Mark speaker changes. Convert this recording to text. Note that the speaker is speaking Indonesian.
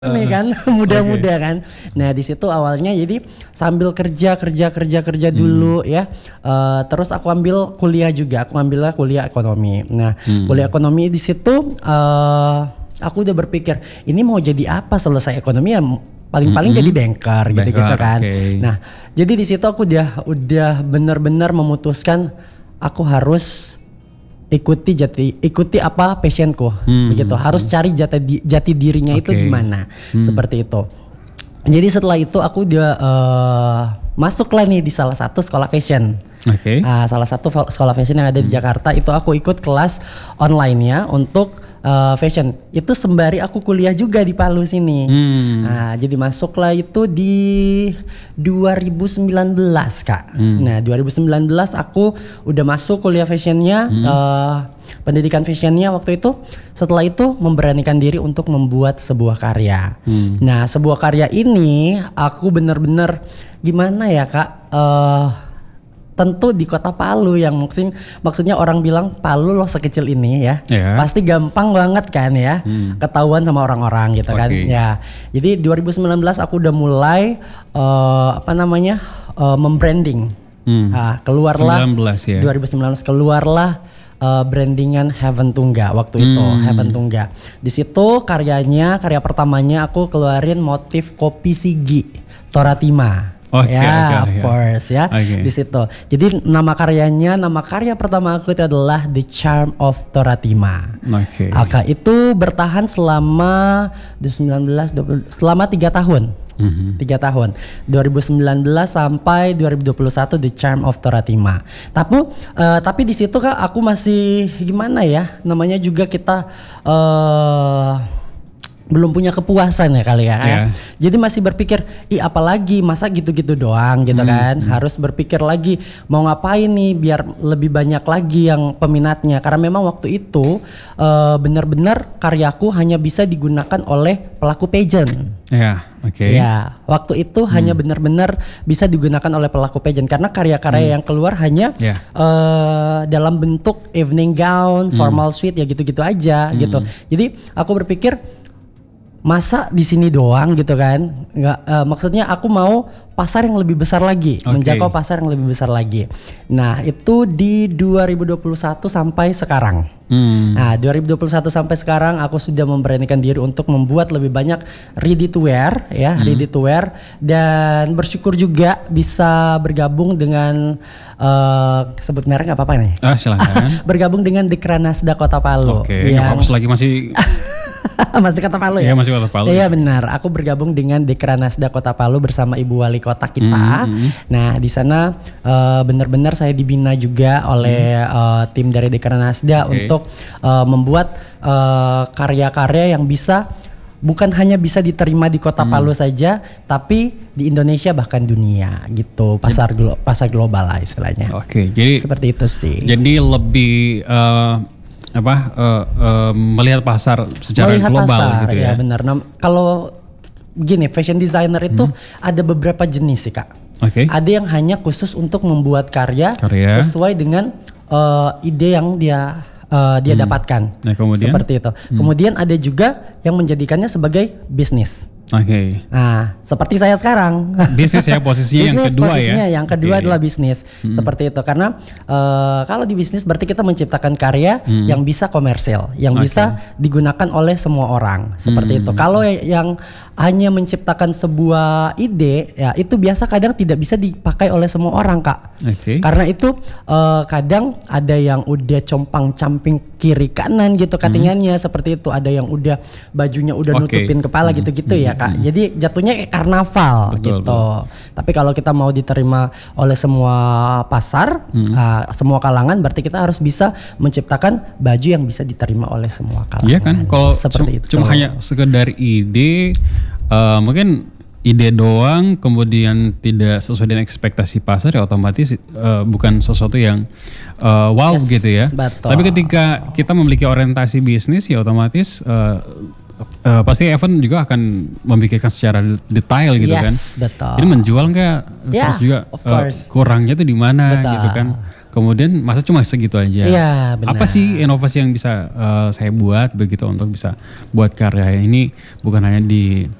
Speaker 1: nih kan muda-muda kan. Nah di situ awalnya jadi sambil kerja dulu ya. Terus aku ambil kuliah juga. Aku ambilnya kuliah ekonomi. Nah kuliah ekonomi di situ aku udah berpikir ini mau jadi apa selesai ekonomi ya paling-paling jadi banker gitu-gitu kan.
Speaker 2: Okay.
Speaker 1: Nah jadi di situ aku udah benar-benar memutuskan aku harus ikuti apa passionku begitu, harus cari jati dirinya itu gimana, seperti itu. Jadi setelah itu aku udah masuklah nih di salah satu sekolah fashion. Salah satu sekolah fashion yang ada di Jakarta itu aku ikut kelas online-nya untuk fashion. Itu sembari aku kuliah juga di Palu sini. Nah, jadi masuklah itu di 2019 Kak. Nah 2019 aku udah masuk kuliah fashionnya, pendidikan fashionnya waktu itu. Setelah itu memberanikan diri untuk membuat sebuah karya. Nah sebuah karya ini aku bener-bener gimana ya Kak, tentu di kota Palu yang maksudnya orang bilang Palu loh sekecil ini ya, pasti gampang banget kan ya, ketahuan sama orang-orang gitu kan ya. Jadi 2019 aku udah mulai membranding. Keluarlah 2019 keluarlah brandingan Heaven Tungga waktu itu. Heaven Tungga. Di situ karya pertamanya aku keluarin motif kopi Sigi Toratima. Of course ya. Di situ. Jadi nama karya pertama aku itu adalah The Charm of Toratima. Itu bertahan selama 3 tahun. 3 tahun 2019 sampai 2021 The Charm of Toratima. Tapi di situ Kak aku masih gimana ya, namanya juga kita belum punya kepuasan ya kali ya. Jadi masih berpikir, apalagi masa gitu-gitu doang gitu kan. Harus berpikir lagi mau ngapain nih biar lebih banyak lagi yang peminatnya. Karena memang waktu itu benar-benar karyaku hanya bisa digunakan oleh pelaku pageant. Ya, waktu itu hanya benar-benar bisa digunakan oleh pelaku pageant karena karya-karya yang keluar hanya dalam bentuk evening gown, formal suite ya gitu-gitu aja gitu. Jadi aku berpikir masa di sini doang gitu kan, maksudnya aku mau pasar yang lebih besar lagi, menjangkau pasar yang lebih besar lagi. Nah itu di 2021 sampai sekarang. Nah 2021 sampai sekarang aku sudah memberanikan diri untuk membuat lebih banyak ready to wear ya, ready to wear, dan bersyukur juga bisa bergabung dengan sebut merek nggak apa-apa nih?
Speaker 2: Silakan.
Speaker 1: Bergabung dengan Dekranasda Kota Palu.
Speaker 2: Yang selagi masih
Speaker 1: masih Kota Palu ya?
Speaker 2: Iya masih Kota Palu.
Speaker 1: Iya benar. Aku bergabung dengan Dekranasda Kota Palu bersama Ibu Wali Kota kita. Nah di sana benar-benar saya dibina juga oleh tim dari Dekranasda untuk membuat karya-karya yang bukan hanya bisa diterima di Kota Palu saja, tapi di Indonesia bahkan dunia gitu. Pasar global lah istilahnya.
Speaker 2: Jadi
Speaker 1: seperti itu sih.
Speaker 2: Jadi lebih melihat pasar secara global gitu ya.
Speaker 1: Ya benar. Nah, kalau gini, fashion designer itu ada beberapa jenis sih Kak. Ada yang hanya khusus untuk membuat karya sesuai dengan ide yang dia dapatkan.
Speaker 2: Nah, kemudian?
Speaker 1: Seperti itu. Kemudian ada juga yang menjadikannya sebagai bisnis. Nah, seperti saya sekarang.
Speaker 2: Bisnis ya posisinya
Speaker 1: yang kedua adalah bisnis. Seperti itu. Karena kalau di bisnis berarti kita menciptakan karya yang bisa komersil, yang bisa digunakan oleh semua orang. Seperti itu. Kalau yang hanya menciptakan sebuah ide, ya itu biasa kadang tidak bisa dipakai oleh semua orang Kak. Karena itu kadang ada yang udah compang-camping kiri kanan gitu cuttingannya, seperti itu. Ada yang udah bajunya udah nutupin kepala gitu-gitu ya Kak. Jadi jatuhnya kayak karnaval gitu. Tapi kalau kita mau diterima oleh semua pasar, semua kalangan, berarti kita harus bisa menciptakan baju yang bisa diterima oleh semua kalangan.
Speaker 2: Iya kan, kalau cuma hanya sekedar ide, mungkin ide doang kemudian tidak sesuai dengan ekspektasi pasar ya otomatis bukan sesuatu yang wow gitu ya.
Speaker 1: Betul.
Speaker 2: Tapi ketika kita memiliki orientasi bisnis ya otomatis pasti Evan juga akan memikirkan secara detail gitu kan.
Speaker 1: Betul.
Speaker 2: Ini menjual nggak? Terus juga kurangnya tuh di mana gitu kan? kemudian masa cuma segitu aja.
Speaker 1: Iya, benar.
Speaker 2: Apa sih inovasi yang bisa saya buat begitu untuk bisa buat karya ini bukan hanya di